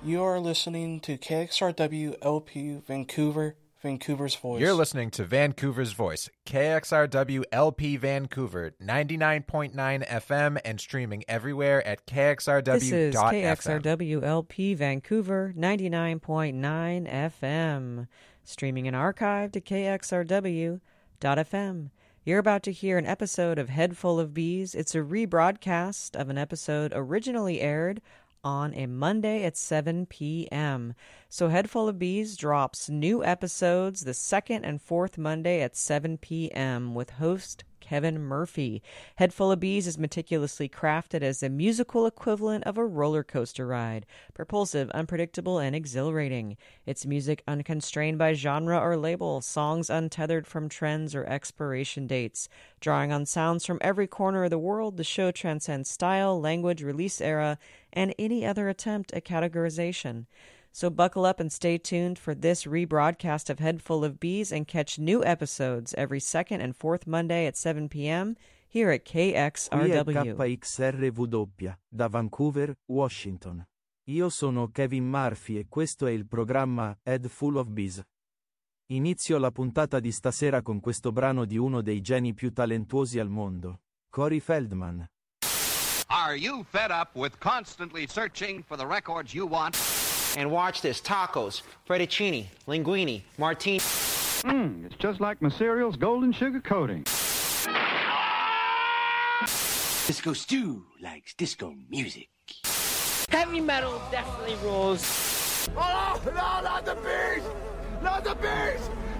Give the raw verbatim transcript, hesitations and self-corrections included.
You are listening to K X R W L P Vancouver, Vancouver's Voice. You're listening to Vancouver's Voice, K X R W L P Vancouver, ninety-nine point nine F M and streaming everywhere at K X R W dot F M. This is K X R W L P Vancouver, ninety-nine point nine F M, streaming and archived at K X R W dot F M. You're about to hear an episode of Head Full of Bees. It's a rebroadcast of an episode originally aired on a Monday at seven p.m. So Head Full of Bees drops new episodes the second and fourth Monday at seven p.m. with host Kevin Murphy. Head Full of Bees is meticulously crafted as a musical equivalent of a roller coaster ride, propulsive, unpredictable, and exhilarating. It's music unconstrained by genre or label, songs untethered from trends or expiration dates. Drawing on sounds from every corner of the world, the show transcends style, language, release era, and any other attempt at categorization. So buckle up and stay tuned for this rebroadcast of Head Full of Bees and catch new episodes every second and fourth Monday at seven p.m. here at K X R W. Qui è K X R W da Vancouver, Washington. Io sono Kevin Murphy e questo è il programma Head Full of Bees. Inizio la puntata di stasera con questo brano di uno dei geni più talentuosi al mondo, Corey Feldman. Are you fed up with constantly searching for the records you want? And watch this, tacos, fettuccine, linguine, martini. Mmm, it's just like my cereal's golden sugar coating. Disco Stew likes disco music. Heavy metal definitely rules. Oh, no, not the bees! Not the bees!